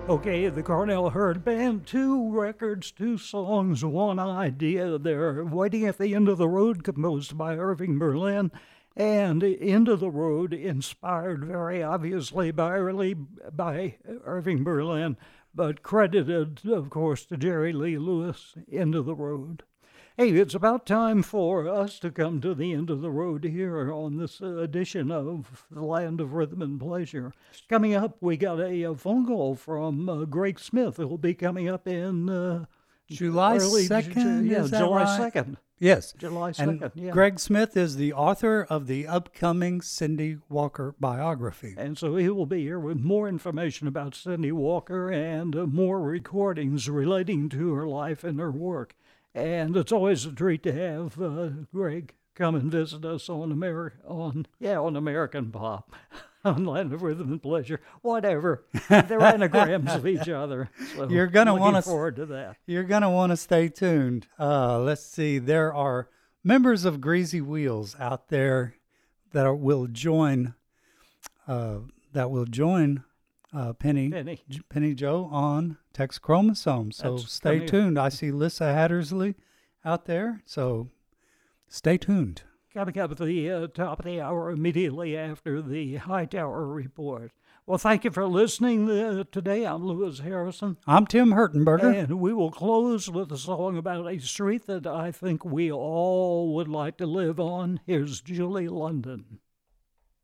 Okay, the Cornell Herd Band, 2 records, 2 songs, 1 idea. They're Waiting at the End of the Road, composed by Irving Berlin, and End of the Road, inspired very obviously by Irving Berlin, but credited, of course, to Jerry Lee Lewis, End of the Road. Hey, it's about time for us to come to the end of the road here on this edition of The Land of Rhythm and Pleasure. Coming up, we got a phone call from Greg Smith. It will be coming up in July 2nd? July 2nd. Yes. July 2nd, and yeah. Greg Smith is the author of the upcoming Cindy Walker biography. And so he will be here with more information about Cindy Walker and more recordings relating to her life and her work. And it's always a treat to have Greg come and visit us on American Pop, on Land of Rhythm and Pleasure, whatever. They're anagrams of each other. So You're gonna want looking forward to that. You're going to want to stay tuned. Let's see. There are members of Greasy Wheels out there that will join Penny Joe on Tex Chromosome. So stay tuned. I see Lissa Hattersley out there. So stay tuned. Coming up at the top of the hour immediately after the Hightower Report. Well, thank you for listening today. I'm Lewis Harrison. I'm Tim Hertenberger. And we will close with a song about a street that I think we all would like to live on. Here's Julie London.